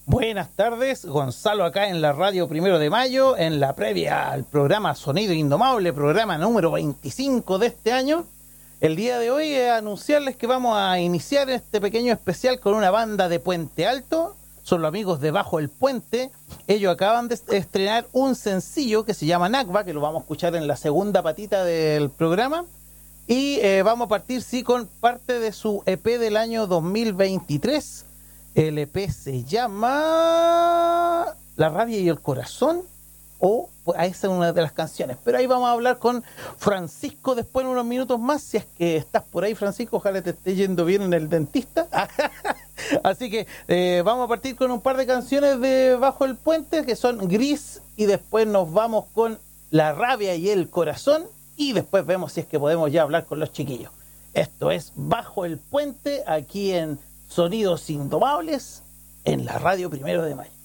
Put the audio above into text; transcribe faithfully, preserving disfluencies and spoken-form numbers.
Buenas tardes, Gonzalo acá en la radio Primero de Mayo, en la previa al programa Sonido Indomable, programa número veinticinco de este año. El día de hoy es anunciarles que vamos a iniciar este pequeño especial con una banda de Puente Alto. Son los amigos de Bajo el Puente. Ellos acaban de estrenar un sencillo que se llama Nakba, que lo vamos a escuchar en la segunda patita del programa. Y eh, vamos a partir, sí, con parte de su E P del año dos mil veintitrés. El E P se llama La Rabia y el Corazón, o pues, esa es una de las canciones. Pero ahí vamos a hablar con Francisco después en unos minutos más, si es que estás por ahí, Francisco, ojalá te esté yendo bien en el dentista. Así que eh, vamos a partir con un par de canciones de Bajo el Puente, que son Gris, y después nos vamos con La Rabia y el Corazón, y después vemos si es que podemos ya hablar con los chiquillos. Esto es Bajo el Puente, aquí en Sonidos Indomables, en la radio Primero de Mayo.